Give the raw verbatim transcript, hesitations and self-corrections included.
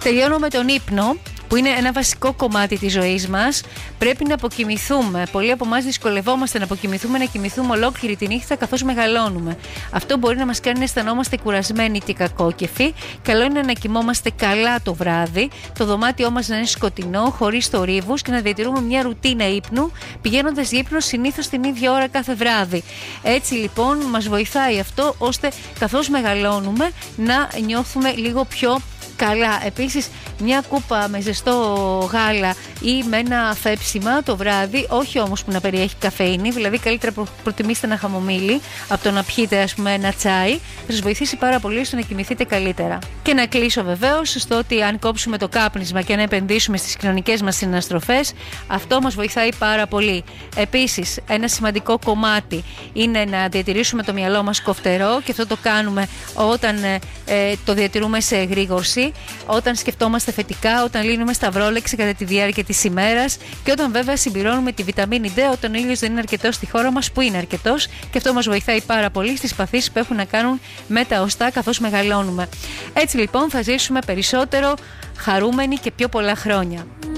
Τελειώνω με τον ύπνο, που είναι ένα βασικό κομμάτι της ζωής μας. Πρέπει να αποκοιμηθούμε. Πολλοί από εμάς δυσκολευόμαστε να αποκοιμηθούμε, να κοιμηθούμε ολόκληρη τη νύχτα καθώς μεγαλώνουμε. Αυτό μπορεί να μας κάνει να αισθανόμαστε κουρασμένοι και κακόκεφοι. Καλό είναι να κοιμόμαστε καλά το βράδυ, το δωμάτιό μας να είναι σκοτεινό, χωρίς θορύβους και να διατηρούμε μια ρουτίνα ύπνου, πηγαίνοντας για ύπνο συνήθως την ίδια ώρα κάθε βράδυ. Έτσι λοιπόν μας βοηθάει αυτό, ώστε καθώς μεγαλώνουμε να νιώθουμε λίγο πιο καλά. Επίσης, μια κούπα με ζεστό γάλα ή με ένα φέψιμα το βράδυ, όχι όμως που να περιέχει καφέινη, δηλαδή καλύτερα προ, προτιμήστε ένα χαμομήλι από το να πιείτε, ας πούμε, ένα τσάι, θα σας βοηθήσει πάρα πολύ ώστε να κοιμηθείτε καλύτερα. Και να κλείσω βεβαίως στο ότι αν κόψουμε το κάπνισμα και να επενδύσουμε στις κοινωνικές μας συναστροφές, αυτό μας βοηθάει πάρα πολύ. Επίσης, ένα σημαντικό κομμάτι είναι να διατηρήσουμε το μυαλό μας κοφτερό, και αυτό το κάνουμε όταν ε, ε, το διατηρούμε σε εγρήγορση, όταν σκεφτόμαστε θετικά, όταν λύνουμε σταυρόλεξη κατά τη διάρκεια της ημέρας και όταν βέβαια συμπληρώνουμε τη βιταμίνη ντι όταν ο ήλιος δεν είναι αρκετός στη χώρα μας, που είναι αρκετός, και αυτό μας βοηθάει πάρα πολύ στις παθήσεις που έχουν να κάνουν με τα οστά καθώς μεγαλώνουμε. Έτσι λοιπόν θα ζήσουμε περισσότερο χαρούμενοι και πιο πολλά χρόνια.